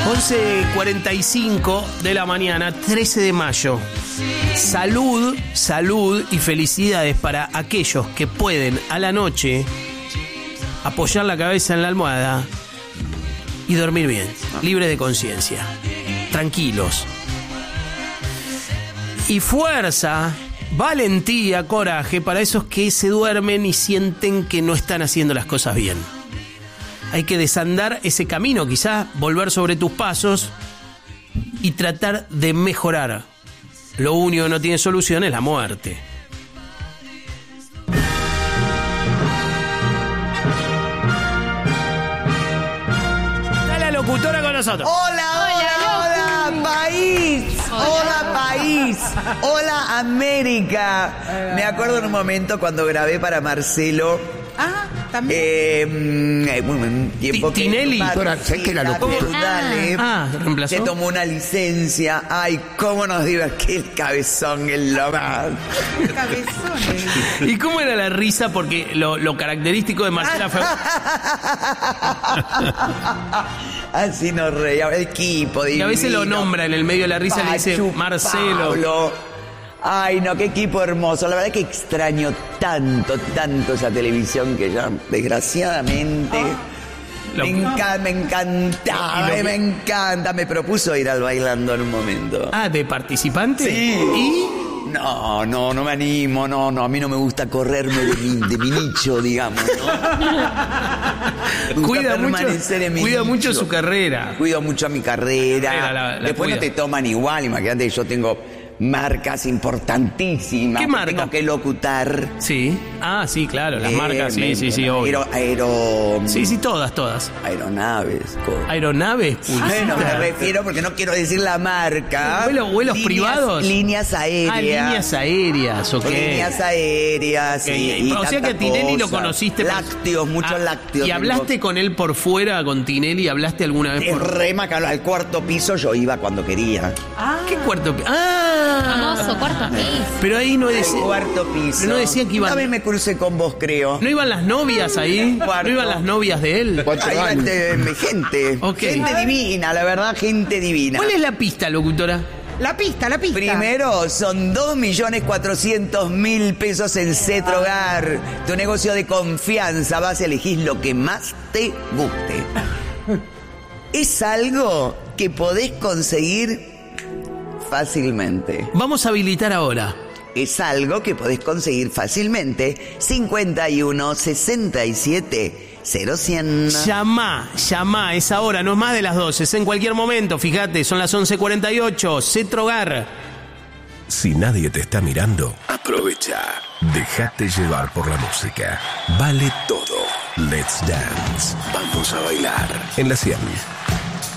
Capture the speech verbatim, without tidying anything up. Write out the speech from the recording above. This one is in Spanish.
once cuarenta y cinco de la mañana, trece de mayo. Salud, salud y felicidades para aquellos que pueden a la noche apoyar la cabeza en la almohada y dormir bien, libres de conciencia, tranquilos. Y fuerza, valentía, coraje para esos que se duermen y sienten que no están haciendo las cosas bien. Hay que desandar ese camino, quizás volver sobre tus pasos y tratar de mejorar. Lo único que no tiene solución es la muerte. Está la locutora con nosotros. Hola, hola, hola, país. Hola. hola, país. Hola, América. Me acuerdo en un momento cuando grabé para Marcelo. Ah, también. Eh, un tiempo T- Tinelli. ¿Sabes que la locura? Ah, reemplazó. Se tomó una licencia. Ay, cómo nos divertí el cabezón, el lo más. Cabezones. ¿Y cómo era la risa? Porque lo, lo característico de Marcela fue... Así nos reía el equipo divino. Y a veces lo nombra en el medio de la risa, Pachu, le dice Marcelo. Pablo. Ay, no, qué equipo hermoso. La verdad que extraño tanto, tanto esa televisión que ya, desgraciadamente, Lo- me, enca- me encantaba, Y lo- me encanta. Me propuso ir al bailando en un momento. Ah, ¿de participante? Sí. ¿Y? No, no, no me animo, no, no. A mí no me gusta correrme de mi, de mi nicho, digamos, ¿no? Me gusta Cuida mucho, permanecer en mi cuida nicho. mucho su carrera. Cuido mucho mi carrera. Carrera, la- la Después cuida. no te toman igual. Imagínate que yo tengo marcas importantísimas. ¿Qué que marca? Tengo que locutar. Sí. Ah, sí, claro, las Eh, marcas, sí, me- sí, sí, obvio. Aero, aero, Sí, sí, todas, todas. Aeronaves. co- Aeronaves, Bueno, me publicidad. refiero porque no quiero decir la marca. ¿Vuelos- vuelos Líneas- privados? Líneas aéreas. Ah, líneas aéreas, ok. Líneas aéreas. Ok, y, y o sea que a tantas Tinelli lo cosas. conociste. por- Lácteos, muchos Ah, lácteos. ¿Y hablaste tengo. con él por fuera, con Tinelli? ¿Hablaste alguna vez Es por...? re macabro. Al cuarto piso yo iba cuando quería. ¿Qué cuarto? pi- ¡Ah! Famoso cuarto piso. Pero ahí no Al decía... cuarto piso. Pero no decía que iban- Una vez me crucé con vos, creo. ¿No iban las novias ahí? Cuarto. ¿No iban las novias de él? Ahí iba este, gente. Ok. Gente divina, la verdad, gente divina. ¿Cuál es la pista, locutora? La pista, la pista. Primero, son dos millones cuatrocientos mil pesos en Cetrogar. Tu negocio de confianza. Vas a elegir lo que más te guste. Es algo que podés conseguir fácilmente. Vamos a habilitar ahora. Es algo que podés conseguir fácilmente. cincuenta y uno, sesenta y siete, cero cien. Llamá, llamá, es ahora, no es más de las doce, es en cualquier momento, fíjate, son las once cuarenta y ocho, Cetrogar. Si nadie te está mirando, aprovecha. Déjate llevar por la música. Vale todo. Let's Dance. Vamos a bailar. En la cien.